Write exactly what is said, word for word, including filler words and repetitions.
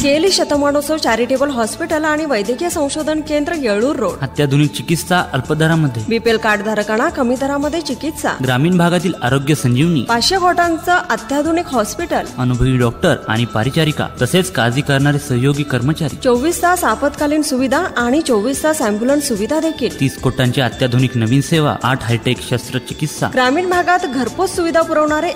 Jelly शतमानोत्सव charitable hospital आणि वैद्यकीय संशोधन केंद्र येळूर रोड. अत्याधुनिक चिकित्सा अल्पदरामध्ये. बीपीएल कार्ड धारकांना कमी दरामध्ये चिकित्सा. ग्रामीण भागातील आरोग्य संजीवनी. पाचशे खोटांचं अत्याधुनिक हॉस्पिटल. अनुभवी डॉक्टर आणि परिचारिका तसेच काळजी करणारे सहयोगी कर्मचारी. चोवीस तास आपत्कालीन सुविधा आणि चोवीस तास अँब्युलन्स सुविधा देखील. तीस कोटांची अत्याधुनिक नवीन सेवा. आठ हायटेक शस्त्रचिकित्सा. ग्रामीण भागात घरपोच सुविधा पुरवणारे